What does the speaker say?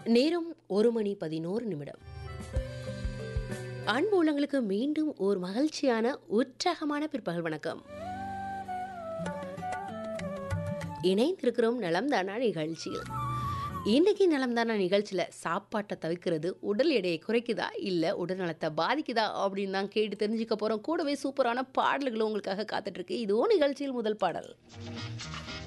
நேரம் 1 மணி 11 நிமிடம். அன்பு உள்ளங்களுக்கு மீண்டும் ஒரு மகிழ்ச்சியான உற்சாகமான பிற்பகல் வணக்கம். இணைந்திருக்கிறோம் நலம்தானா நிகழ்ச்சியில். இன்னைக்கு நலம்தானா நிகழ்ச்சியில் சாப்பாட்டை தவிர்க்கிறது உடல் எடையை குறைக்குதா இல்லை உடல் நலத்தை பாதிக்குதா அப்படின்னு தான் கேட்டு தெரிஞ்சுக்க போகிறோம். கூடவே சூப்பரான பாடல்களும் உங்களுக்காக காத்துட்ருக்கு. இதுவும் நிகழ்ச்சியில் முதல் பாடல்.